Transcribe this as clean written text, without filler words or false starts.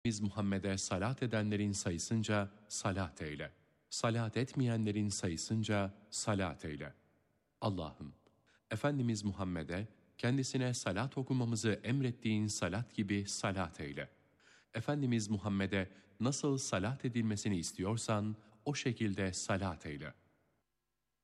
Biz Muhammed'e salat edenlerin sayısınca salat eyle. Salat etmeyenlerin sayısınca salat eyle. Allah'ım, Efendimiz Muhammed'e kendisine salat okumamızı emrettiğin salat gibi salat eyle. Efendimiz Muhammed'e nasıl salat edilmesini istiyorsan o şekilde salat eyle.